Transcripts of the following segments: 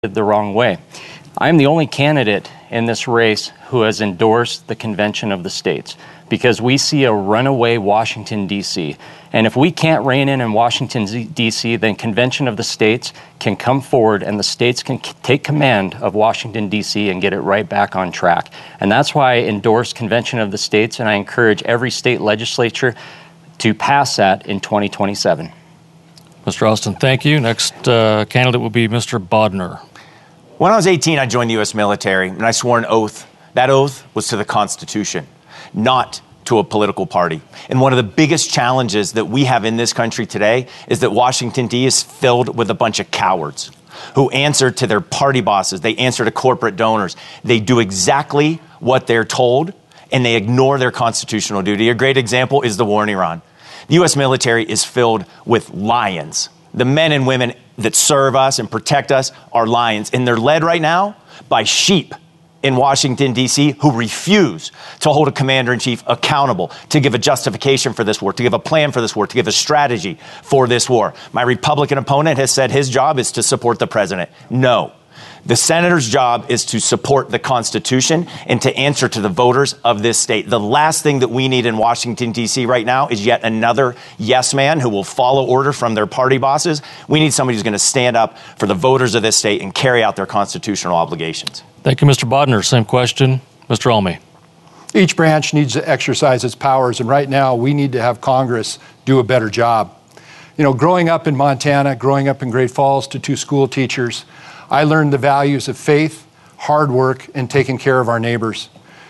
the wrong way. I'm the only candidate in this race who has endorsed the Convention of the States because we see a runaway Washington, D.C. And if we can't rein in Washington, D.C., then Convention of the States can come forward and the states can take command of Washington, D.C. and get it right back on track. And that's why I endorse Convention of the States, and I encourage every state legislature to pass that in 2027. Mr. Austin, thank you. Next candidate will be Mr. Bodner. When I was 18, I joined the U.S. military, and I swore an oath. That oath was to the Constitution, not to a political party. And one of the biggest challenges that we have in this country today is that Washington, D.C. is filled with a bunch of cowards who answer to their party bosses. They answer to corporate donors. They do exactly what they're told, and they ignore their constitutional duty. A great example is the war in Iran. The U.S. military is filled with lions. The men and women that serve us and protect us are lions, and they're led right now by sheep in Washington, D.C., who refuse to hold a commander-in-chief accountable, to give a justification for this war, to give a plan for this war, to give a strategy for this war. My Republican opponent has said his job is to support the president. No. The senator's job is to support the Constitution and to answer to the voters of this state. The last thing that we need in Washington, D.C. right now is yet another yes man who will follow order from their party bosses. We need somebody who's going to stand up for the voters of this state and carry out their constitutional obligations. Thank you, Mr. Bodner. Same question. Mr. Almy. Each branch needs to exercise its powers, and right now we need to have Congress do a better job. You know, growing up in Montana, growing up in Great Falls to two school teachers, I learned the values of faith, hard work, and taking care of our neighbors.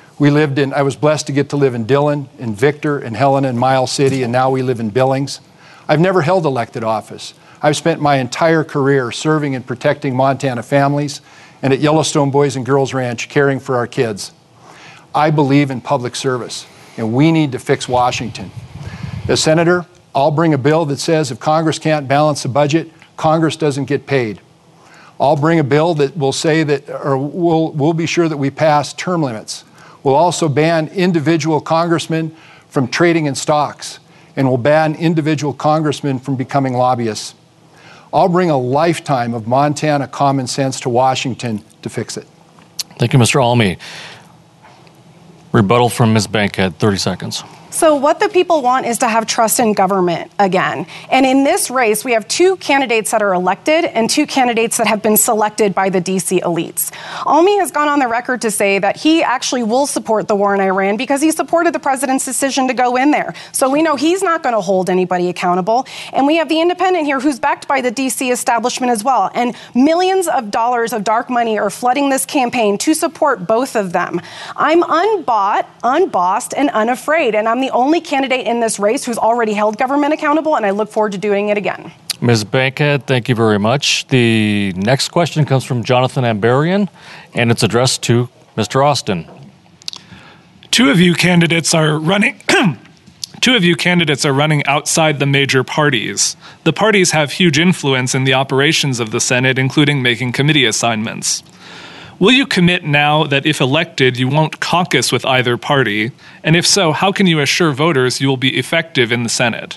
I was blessed to get to live in Dillon, in Victor, in Helena, and Miles City, and now we live in Billings. I've never held elected office. I've spent my entire career serving and protecting Montana families, and at Yellowstone Boys and Girls Ranch, caring for our kids. I believe in public service, and we need to fix Washington. As Senator, I'll bring a bill that says if Congress can't balance the budget, Congress doesn't get paid. I'll bring a bill that will say that, or we'll be sure that we pass term limits. We'll also ban individual congressmen from trading in stocks, and we'll ban individual congressmen from becoming lobbyists. I'll bring a lifetime of Montana common sense to Washington to fix it. Thank you, Mr. Almy. Rebuttal from Ms. Bankhead, 30 seconds. So what the people want is to have trust in government again. And in this race, we have two candidates that are elected and two candidates that have been selected by the D.C. elites. Almy has gone on the record to say that he actually will support the war in Iran because he supported the president's decision to go in there. So we know he's not going to hold anybody accountable. And we have the independent here who's backed by the D.C. establishment as well. And millions of dollars of dark money are flooding this campaign to support both of them. I'm unbought, unbossed, and unafraid. And I'm the only candidate in this race who's already held government accountable, and I look forward to doing it again. Ms. Bankhead, thank you very much. The next question comes from Jonathan Ambarian, and it's addressed to Mr. Austin. Two of you candidates are running outside the major parties. The parties have huge influence in the operations of the Senate, including making committee assignments. Will you commit now that if elected, you won't caucus with either party? And if so, how can you assure voters you will be effective in the Senate?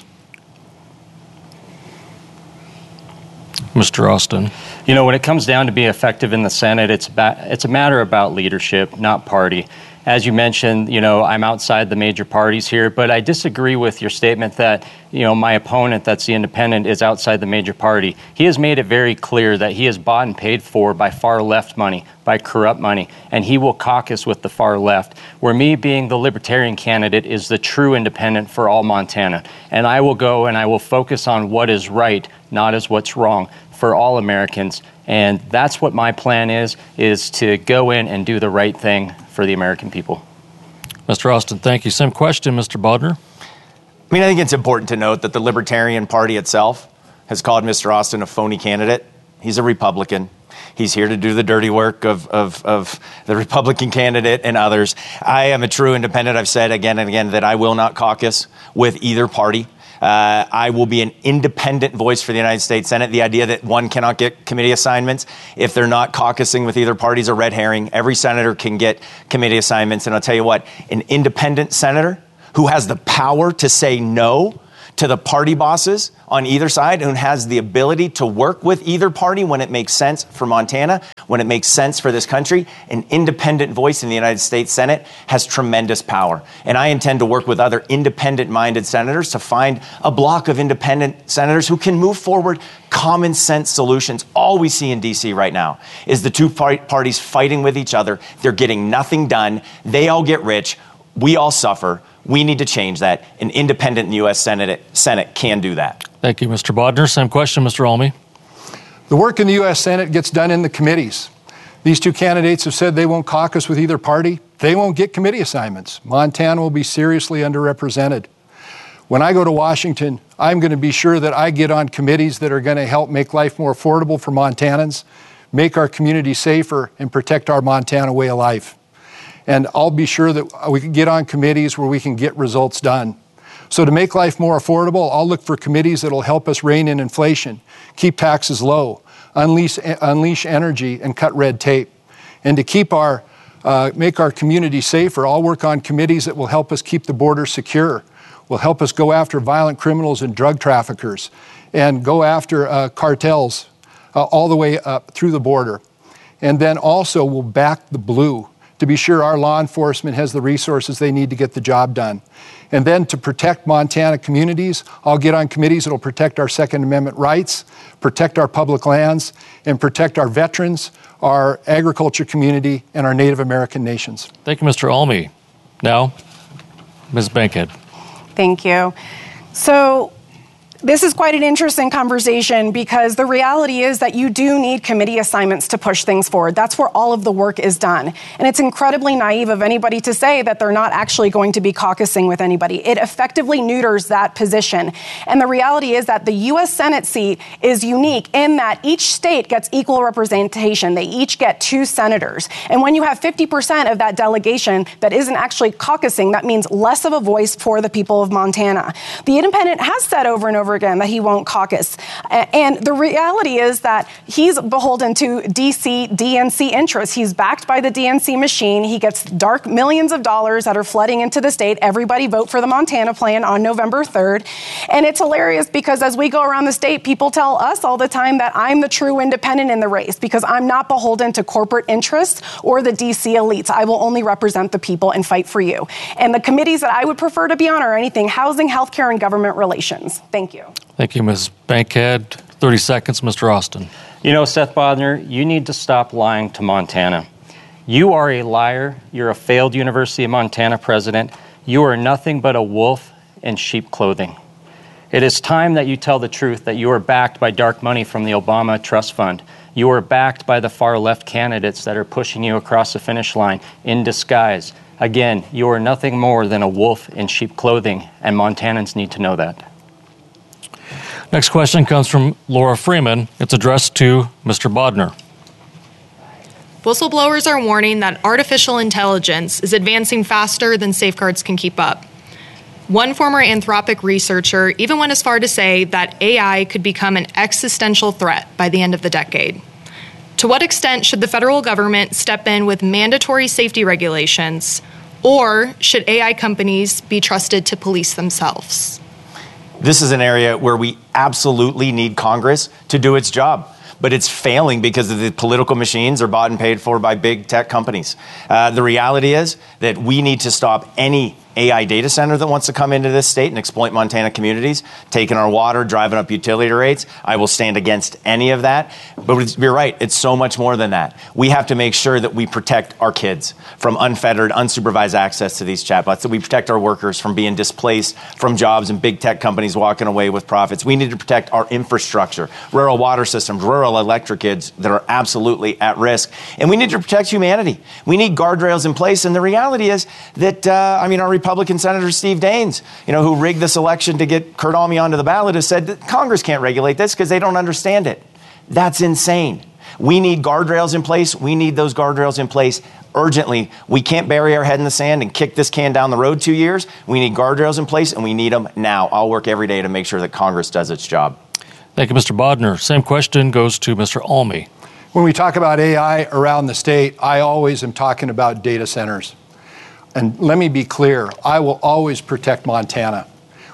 Mr. Austin. You know, when it comes down to being effective in the Senate, it's a matter about leadership, not party. As you mentioned, you know, I'm outside the major parties here, but I disagree with your statement that, you know, my opponent, that's the independent, is outside the major party. He has made it very clear that he is bought and paid for by far left money, by corrupt money, and he will caucus with the far left, where me being the libertarian candidate is the true independent for all Montana. And I will go and I will focus on what is right, not as what's wrong for all Americans. And that's what my plan is to go in and do the right thing for the American people. Mr. Austin, thank you. Same question, Mr. Bodner. I mean, I think it's important to note that the Libertarian Party itself has called Mr. Austin a phony candidate. He's a Republican. He's here to do the dirty work of the Republican candidate and others. I am a true independent. I've said again and again that I will not caucus with either party. I will be an independent voice for the United States Senate. The idea that one cannot get committee assignments if they're not caucusing with either party is a red herring. Every senator can get committee assignments. And I'll tell you what, an independent senator who has the power to say no to the party bosses on either side and has the ability to work with either party when it makes sense for Montana, when it makes sense for this country, an independent voice in the United States Senate has tremendous power. And I intend to work with other independent-minded senators to find a block of independent senators who can move forward common sense solutions. All we see in DC right now is the two parties fighting with each other. They're getting nothing done. They all get rich. We all suffer. We need to change that. An independent in the U.S. Senate can do that. Thank you, Mr. Bodner. Same question, Mr. Almy. The work in the U.S. Senate gets done in the committees. These two candidates have said they won't caucus with either party. They won't get committee assignments. Montana will be seriously underrepresented. When I go to Washington, I'm going to be sure that I get on committees that are going to help make life more affordable for Montanans, make our community safer, and protect our Montana way of life. And I'll be sure that we can get on committees where we can get results done. So to make life more affordable, I'll look for committees that will help us rein in inflation, keep taxes low, unleash energy, and cut red tape. And to keep make our community safer, I'll work on committees that will help us keep the border secure, will help us go after violent criminals and drug traffickers, and go after cartels all the way up through the border. And then also we'll back the blue to be sure our law enforcement has the resources they need to get the job done. And then to protect Montana communities, I'll get on committees that will protect our Second Amendment rights, protect our public lands, and protect our veterans, our agriculture community, and our Native American nations. Thank you, Mr. Almy. Now, Ms. Bankhead. Thank you. So this is quite an interesting conversation because the reality is that you do need committee assignments to push things forward. That's where all of the work is done. And it's incredibly naive of anybody to say that they're not actually going to be caucusing with anybody. It effectively neuters that position. And the reality is that the U.S. Senate seat is unique in that each state gets equal representation. They each get 2 senators. And when you have 50% of that delegation that isn't actually caucusing, that means less of a voice for the people of Montana. The Independent has said over and over again that he won't caucus. And the reality is that he's beholden to DNC interests. He's backed by the DNC machine. He gets dark millions of dollars that are flooding into the state. Everybody vote for the Montana plan on November 3rd. And it's hilarious because as we go around the state, people tell us all the time that I'm the true independent in the race because I'm not beholden to corporate interests or the DC elites. I will only represent the people and fight for you. And the committees that I would prefer to be on are anything housing, healthcare, and government relations. Thank you. Thank you, Ms. Bankhead. 30 seconds, Mr. Austin. You know, Seth Bodner, you need to stop lying to Montana. You are a liar. You're a failed University of Montana president. You are nothing but a wolf in sheep clothing. It is time that you tell the truth that you are backed by dark money from the Obama Trust Fund. You are backed by the far left candidates that are pushing you across the finish line in disguise. Again, you are nothing more than a wolf in sheep clothing, and Montanans need to know that. Next question comes from Laura Freeman. It's addressed to Mr. Bodner. Whistleblowers are warning that artificial intelligence is advancing faster than safeguards can keep up. One former Anthropic researcher even went as far to say that AI could become an existential threat by the end of the decade. To what extent should the federal government step in with mandatory safety regulations, or should AI companies be trusted to police themselves? This is an area where we absolutely need Congress to do its job. But it's failing because the political machines are bought and paid for by big tech companies. The reality is that we need to stop any AI data center that wants to come into this state and exploit Montana communities, taking our water, driving up utility rates. I will stand against any of that. But you're right, it's so much more than that. We have to make sure that we protect our kids from unfettered, unsupervised access to these chatbots, that we protect our workers from being displaced from jobs and big tech companies walking away with profits. We need to protect our infrastructure, rural water systems, rural electric grids that are absolutely at risk. And we need to protect humanity. We need guardrails in place. And the reality is that, our Republican Senator Steve Daines, who rigged this election to get Kurt Almy onto the ballot, has said that Congress can't regulate this because they don't understand it. That's insane. We need guardrails in place. We need those guardrails in place urgently. We can't bury our head in the sand and kick this can down the road 2 years. We need guardrails in place, and we need them now. I'll work every day to make sure that Congress does its job. Thank you, Mr. Bodner. Same question goes to Mr. Almy. When we talk about AI around the state, I always am talking about data centers. And let me be clear, I will always protect Montana.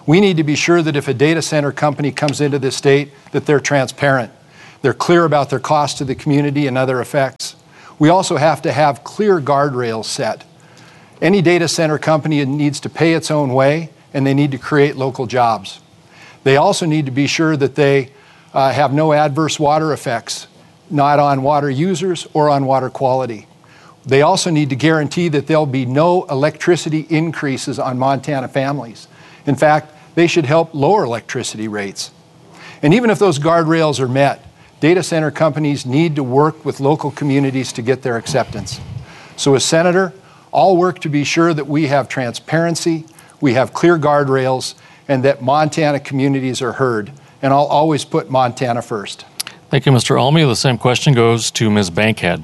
We need to be sure that if a data center company comes into this state, that they're transparent. They're clear about their cost to the community and other effects. We also have to have clear guardrails set. Any data center company needs to pay its own way, and they need to create local jobs. They also need to be sure that they have no adverse water effects, not on water users or on water quality. They also need to guarantee that there'll be no electricity increases on Montana families. In fact, they should help lower electricity rates. And even if those guardrails are met, data center companies need to work with local communities to get their acceptance. So as Senator, I'll work to be sure that we have transparency, we have clear guardrails, and that Montana communities are heard. And I'll always put Montana first. Thank you, Mr. Almy. The same question goes to Ms. Bankhead.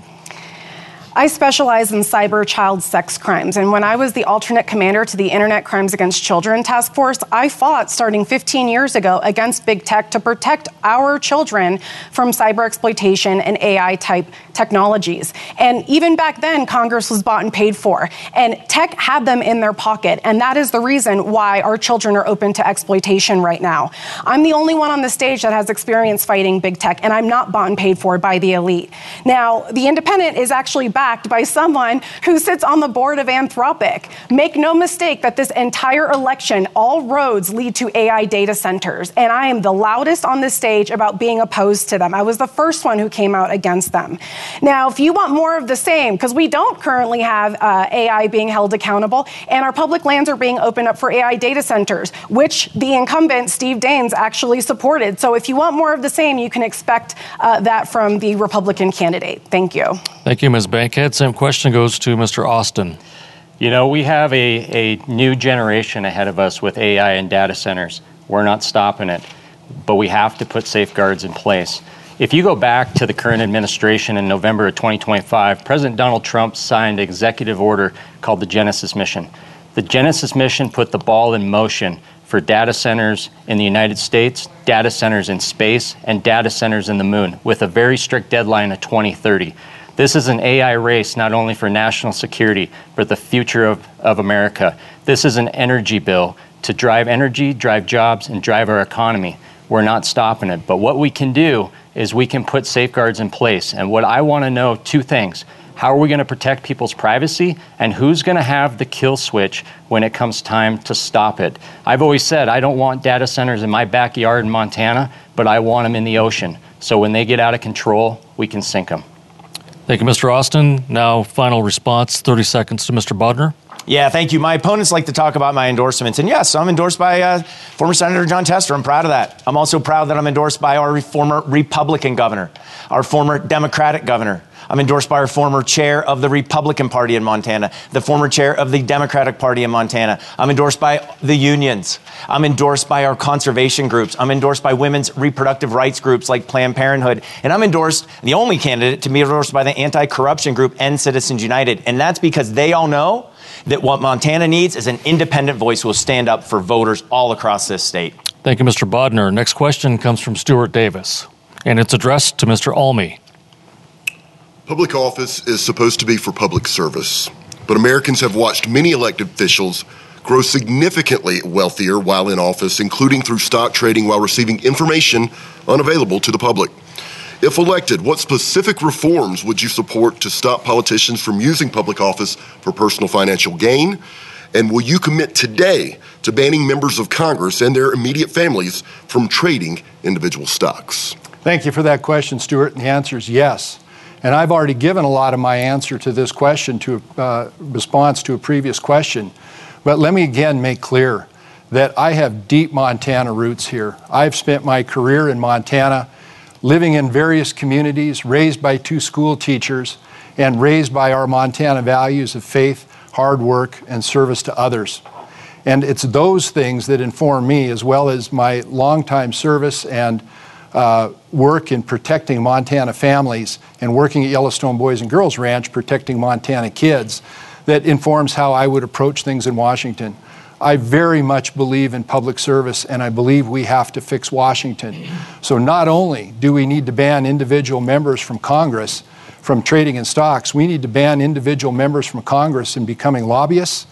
I specialize in cyber child sex crimes, and when I was the alternate commander to the Internet Crimes Against Children Task Force, I fought starting 15 years ago against big tech to protect our children from cyber exploitation and AI-type technologies. And even back then, Congress was bought and paid for, and tech had them in their pocket, and that is the reason why our children are open to exploitation right now. I'm the only one on the stage that has experience fighting big tech, and I'm not bought and paid for by the elite. Now, The Independent is actually backed by someone who sits on the board of Anthropic. Make no mistake that this entire election, all roads lead to AI data centers, and I am the loudest on this stage about being opposed to them. I was the first one who came out against them. Now, if you want more of the same, because we don't currently have AI being held accountable, and our public lands are being opened up for AI data centers, which the incumbent, Steve Daines, actually supported. So if you want more of the same, you can expect that from the Republican candidate. Thank you. Thank you, Ms. Bankhead. Same question goes to Mr. Austin. You know, we have a new generation ahead of us with AI and data centers. We're not stopping it, but we have to put safeguards in place. If you go back to the current administration in November of 2025, President Donald Trump signed an executive order called the Genesis Mission. The Genesis Mission put the ball in motion for data centers in the United States, data centers in space, and data centers in the moon, with a very strict deadline of 2030. This is an AI race not only for national security, but the future of America. This is an energy bill to drive energy, drive jobs, and drive our economy. We're not stopping it. But what we can do is we can put safeguards in place. And what I want to know, two things. How are we going to protect people's privacy? And who's going to have the kill switch when it comes time to stop it? I've always said I don't want data centers in my backyard in Montana, but I want them in the ocean. So when they get out of control, we can sink them. Thank you, Mr. Austin. Now, final response, 30 seconds to Mr. Bodner. Yeah, thank you. My opponents like to talk about my endorsements. And yes, I'm endorsed by former Senator Jon Tester. I'm proud of that. I'm also proud that I'm endorsed by our former Republican governor, our former Democratic governor. I'm endorsed by our former chair of the Republican Party in Montana, the former chair of the Democratic Party in Montana. I'm endorsed by the unions. I'm endorsed by our conservation groups. I'm endorsed by women's reproductive rights groups like Planned Parenthood. And I'm endorsed, the only candidate to be endorsed by the anti-corruption group End Citizens United. And that's because they all know that what Montana needs is an independent voice who will stand up for voters all across this state. Thank you, Mr. Bodner. Next question comes from Stuart Davis, and it's addressed to Mr. Almy. Public office is supposed to be for public service, but Americans have watched many elected officials grow significantly wealthier while in office, including through stock trading while receiving information unavailable to the public. If elected, what specific reforms would you support to stop politicians from using public office for personal financial gain? And will you commit today to banning members of Congress and their immediate families from trading individual stocks? Thank you for that question, Stuart, and the answer is yes. And I've already given a lot of my answer to this question, to response to a previous question. But let me again make clear that I have deep Montana roots here. I've spent my career in Montana, living in various communities, raised by 2 school teachers, and raised by our Montana values of faith, hard work, and service to others. And it's those things that inform me, as well as my longtime service and work in protecting Montana families and working at Yellowstone Boys and Girls Ranch, protecting Montana kids, that informs how I would approach things in Washington. I very much believe in public service, and I believe we have to fix Washington. So not only do we need to ban individual members from Congress from trading in stocks, we need to ban individual members from Congress in becoming lobbyists.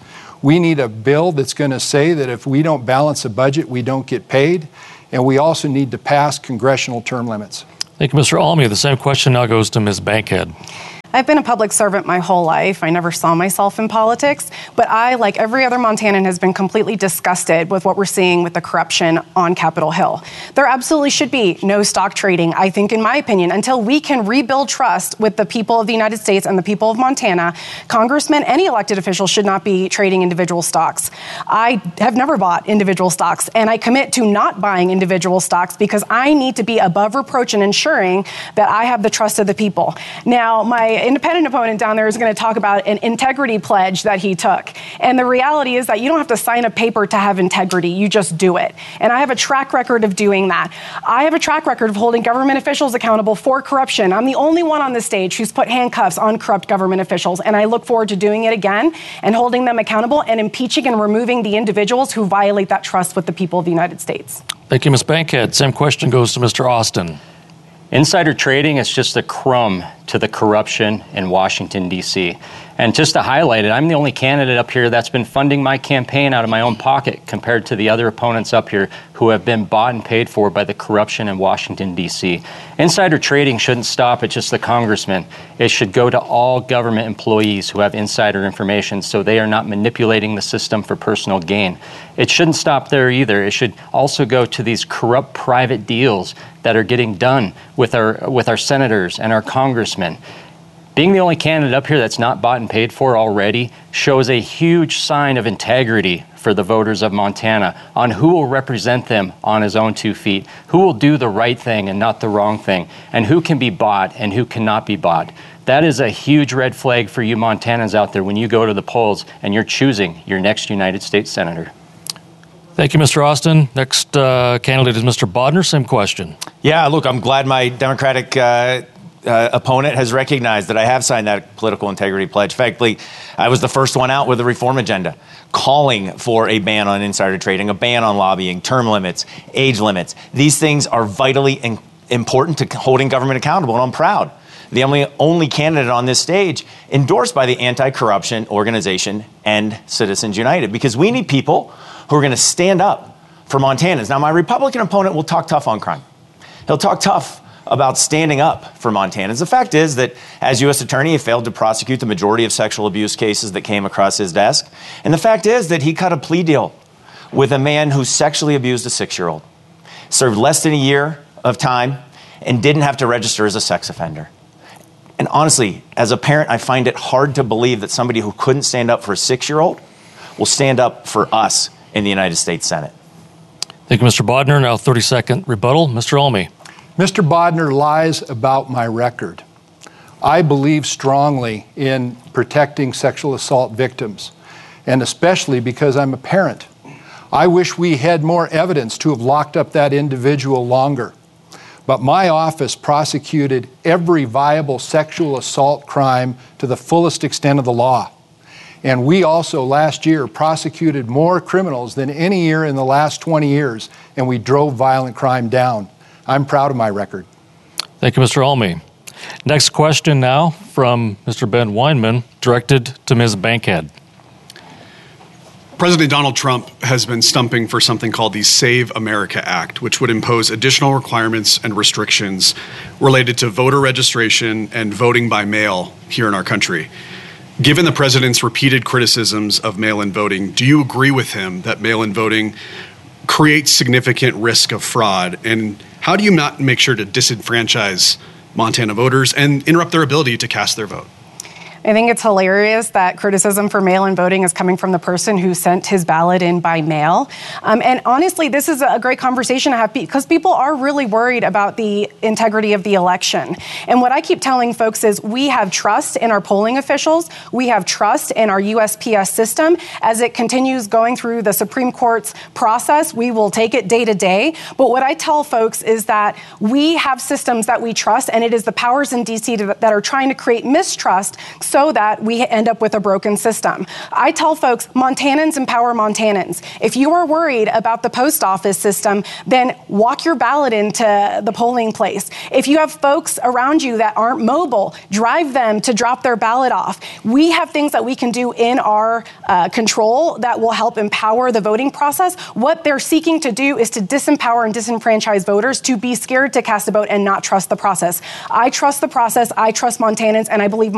We need a bill that's going to say that if we don't balance a budget, we don't get paid. And we also need to pass congressional term limits. Thank you, Mr. Almy. The same question now goes to Ms. Bankhead. I've been a public servant my whole life. I never saw myself in politics, but I, like every other Montanan, has been completely disgusted with what we're seeing with the corruption on Capitol Hill. There absolutely should be no stock trading, I think, in my opinion, until we can rebuild trust with the people of the United States and the people of Montana. Congressmen, any elected officials should not be trading individual stocks. I have never bought individual stocks, and I commit to not buying individual stocks because I need to be above reproach in ensuring that I have the trust of the people. Now, my independent opponent down there is going to talk about an integrity pledge that he took. And the reality is that you don't have to sign a paper to have integrity. You just do it. And I have a track record of doing that. I have a track record of holding government officials accountable for corruption. I'm the only one on the stage who's put handcuffs on corrupt government officials. And I look forward to doing it again and holding them accountable and impeaching and removing the individuals who violate that trust with the people of the United States. Thank you, Ms. Bankhead. Same question goes to Mr. Austin. Insider trading is just a crumb to the corruption in Washington, D.C. And just to highlight it, I'm the only candidate up here that's been funding my campaign out of my own pocket compared to the other opponents up here who have been bought and paid for by the corruption in Washington, D.C. Insider trading shouldn't stop at just the congressman. It should go to all government employees who have insider information so they are not manipulating the system for personal gain. It shouldn't stop there either. It should also go to these corrupt private deals that are getting done with our senators and our congressmen. Being the only candidate up here that's not bought and paid for already shows a huge sign of integrity for the voters of Montana on who will represent them on his own 2 feet, who will do the right thing and not the wrong thing, and who can be bought and who cannot be bought. That is a huge red flag for you Montanans out there when you go to the polls and you're choosing your next United States Senator. Thank you, Mr. Austin. Next candidate is Mr. Bodner. Same question. Yeah, look, I'm glad my Democratic opponent has recognized that I have signed that political integrity pledge. Frankly, I was the first one out with a reform agenda, calling for a ban on insider trading, a ban on lobbying, term limits, age limits. These things are vitally important to holding government accountable, and I'm proud. The only candidate on this stage endorsed by the anti-corruption organization and Citizens United, because we need people who are going to stand up for Montanans. Now, my Republican opponent will talk tough on crime. He'll talk tough about standing up for Montanans. The fact is that as U.S. Attorney, he failed to prosecute the majority of sexual abuse cases that came across his desk. And the fact is that he cut a plea deal with a man who sexually abused a 6-year-old, served less than a year of time, and didn't have to register as a sex offender. And honestly, as a parent, I find it hard to believe that somebody who couldn't stand up for a 6-year-old will stand up for us in the United States Senate. Thank you, Mr. Bodner. Now 30-second rebuttal. Mr. Almy. Mr. Bodner lies about my record. I believe strongly in protecting sexual assault victims, and especially because I'm a parent. I wish we had more evidence to have locked up that individual longer. But my office prosecuted every viable sexual assault crime to the fullest extent of the law. And we also last year prosecuted more criminals than any year in the last 20 years, and we drove violent crime down. I'm proud of my record. Thank you, Mr. Almy. Next question now from Mr. Ben Weinman, directed to Ms. Bankhead. President Donald Trump has been stumping for something called the Save America Act, which would impose additional requirements and restrictions related to voter registration and voting by mail here in our country. Given the president's repeated criticisms of mail-in voting, do you agree with him that mail-in voting creates significant risk of fraud? And how do you not make sure to disenfranchise Montana voters and interrupt their ability to cast their vote? I think it's hilarious that criticism for mail-in voting is coming from the person who sent his ballot in by mail. And honestly, this is a great conversation to have because people are really worried about the integrity of the election. And what I keep telling folks is we have trust in our polling officials. We have trust in our USPS system. As it continues going through the Supreme Court's process, we will take it day to day. But what I tell folks is that we have systems that we trust, and it is the powers in D.C. that are trying to create mistrust so that we end up with a broken system. I tell folks, Montanans empower Montanans. If you are worried about the post office system, then walk your ballot into the polling place. If you have folks around you that aren't mobile, drive them to drop their ballot off. We have things that we can do in our control that will help empower the voting process. What they're seeking to do is to disempower and disenfranchise voters to be scared to cast a vote and not trust the process. I trust the process, I trust Montanans, and I believe